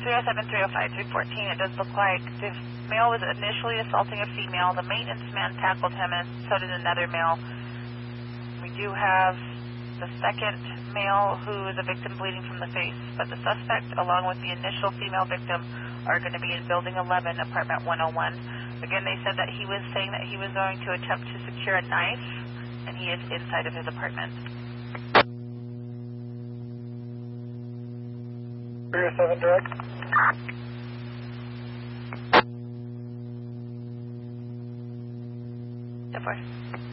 307, 305, 314. It does look like the male was initially assaulting a female. The maintenance man tackled him, and so did another male. We do have the second male who is a victim bleeding from the face, but the suspect, along with the initial female victim, are going to be in Building 11, Apartment 101. Again, they said that he was saying that he was going to attempt to secure a knife, and he is inside of his apartment. 307 direct. So far.